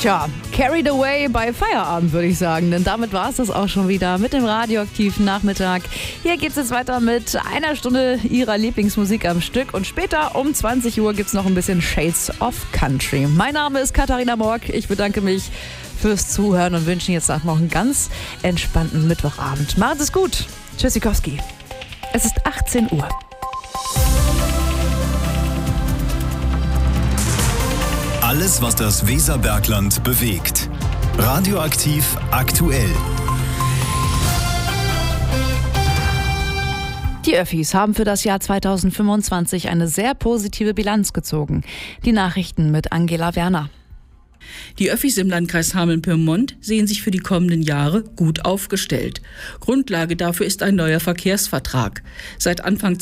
Tja, carried away bei Feierabend, würde ich sagen. Denn damit war es das auch schon wieder mit dem radioaktiven Nachmittag. Hier geht es jetzt weiter mit einer Stunde Ihrer Lieblingsmusik am Stück. Und später um 20 Uhr gibt es noch ein bisschen Shades of Country. Mein Name ist Katharina Morg. Ich bedanke mich fürs Zuhören und wünsche Ihnen jetzt noch einen ganz entspannten Mittwochabend. Macht es gut. Tschüssikowski. Es ist 18 Uhr. Alles, was das Weserbergland bewegt. Radioaktiv aktuell. Die Öffis haben für das Jahr 2025 eine sehr positive Bilanz gezogen. Die Nachrichten mit Angela Werner. Die Öffis im Landkreis Hameln-Pyrmont sehen sich für die kommenden Jahre gut aufgestellt. Grundlage dafür ist ein neuer Verkehrsvertrag. Seit Anfang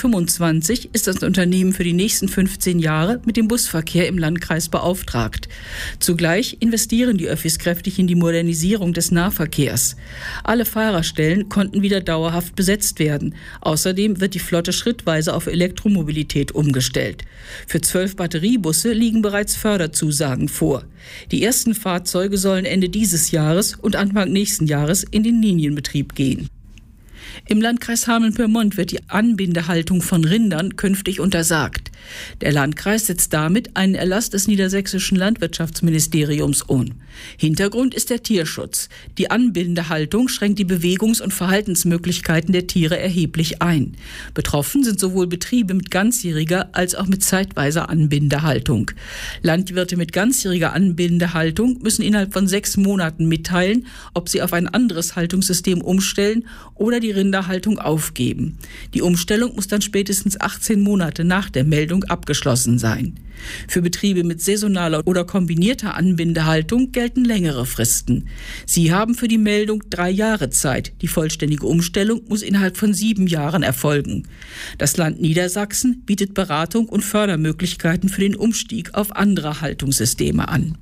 2025 ist das Unternehmen für die nächsten 15 Jahre mit dem Busverkehr im Landkreis beauftragt. Zugleich investieren die Öffis kräftig in die Modernisierung des Nahverkehrs. Alle Fahrerstellen konnten wieder dauerhaft besetzt werden. Außerdem wird die Flotte schrittweise auf Elektromobilität umgestellt. Für 12 Batteriebusse liegen bereits Förderzusagen vor. Die ersten Fahrzeuge sollen Ende dieses Jahres und Anfang nächsten Jahres in den Linienbetrieb gehen. Im Landkreis Hameln-Pyrmont wird die Anbindehaltung von Rindern künftig untersagt. Der Landkreis setzt damit einen Erlass des niedersächsischen Landwirtschaftsministeriums um. Hintergrund ist der Tierschutz. Die Anbindehaltung schränkt die Bewegungs- und Verhaltensmöglichkeiten der Tiere erheblich ein. Betroffen sind sowohl Betriebe mit ganzjähriger als auch mit zeitweiser Anbindehaltung. Landwirte mit ganzjähriger Anbindehaltung müssen innerhalb von 6 Monaten mitteilen, ob sie auf ein anderes Haltungssystem umstellen oder die Rinderhaltung aufgeben. Die Umstellung muss dann spätestens 18 Monate nach der Meldung abgeschlossen sein. Für Betriebe mit saisonaler oder kombinierter Anbindehaltung gelten längere Fristen. Sie haben für die Meldung 3 Jahre Zeit. Die vollständige Umstellung muss innerhalb von 7 Jahren erfolgen. Das Land Niedersachsen bietet Beratung und Fördermöglichkeiten für den Umstieg auf andere Haltungssysteme an.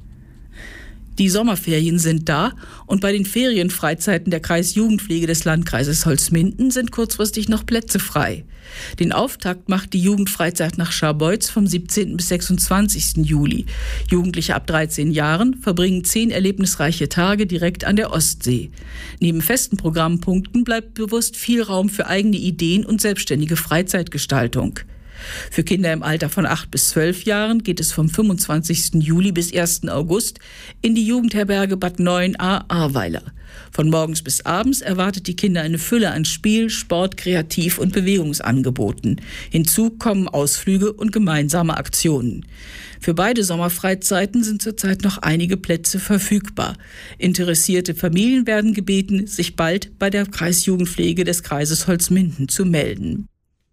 Die Sommerferien sind da und bei den Ferienfreizeiten der Kreisjugendpflege des Landkreises Holzminden sind kurzfristig noch Plätze frei. Den Auftakt macht die Jugendfreizeit nach Scharbeutz vom 17. bis 26. Juli. Jugendliche ab 13 Jahren verbringen 10 erlebnisreiche Tage direkt an der Ostsee. Neben festen Programmpunkten bleibt bewusst viel Raum für eigene Ideen und selbstständige Freizeitgestaltung. Für Kinder im Alter von 8 bis 12 Jahren geht es vom 25. Juli bis 1. August in die Jugendherberge Bad 9a Ahrweiler. Von morgens bis abends erwartet die Kinder eine Fülle an Spiel-, Sport-, Kreativ- und Bewegungsangeboten. Hinzu kommen Ausflüge und gemeinsame Aktionen. Für beide Sommerfreizeiten sind zurzeit noch einige Plätze verfügbar. Interessierte Familien werden gebeten, sich bald bei der Kreisjugendpflege des Kreises Holzminden zu melden.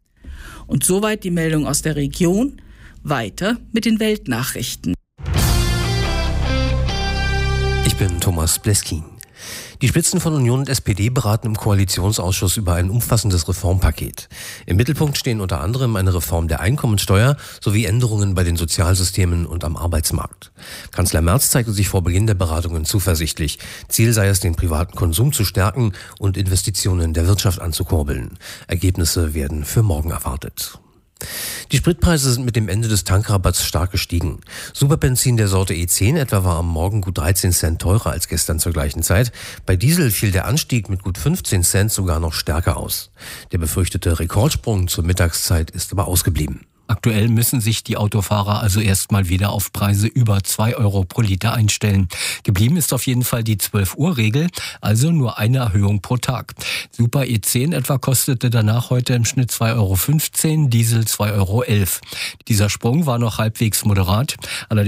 Und soweit die Meldung aus der Region. Weiter mit den Weltnachrichten. Ich bin Thomas Bleskin. Die Spitzen von Union und SPD beraten im Koalitionsausschuss über ein umfassendes Reformpaket. Im Mittelpunkt stehen unter anderem eine Reform der Einkommensteuer sowie Änderungen bei den Sozialsystemen und am Arbeitsmarkt. Kanzler Merz zeigte sich vor Beginn der Beratungen zuversichtlich. Ziel sei es, den privaten Konsum zu stärken und Investitionen der Wirtschaft anzukurbeln. Ergebnisse werden für morgen erwartet. Die Spritpreise sind mit dem Ende des Tankrabatts stark gestiegen. Superbenzin der Sorte E10 etwa war am Morgen gut 13 Cent teurer als gestern zur gleichen Zeit. Bei Diesel fiel der Anstieg mit gut 15 Cent sogar noch stärker aus. Der befürchtete Rekordsprung zur Mittagszeit ist aber ausgeblieben. Aktuell müssen sich die Autofahrer also erstmal wieder auf Preise über 2 Euro pro Liter einstellen. Geblieben ist auf jeden Fall die 12-Uhr-Regel, also nur eine Erhöhung pro Tag. Super E10 etwa kostete danach heute im Schnitt 2,15 Euro, Diesel 2,11 Euro. Dieser Sprung war noch halbwegs moderat. Allerdings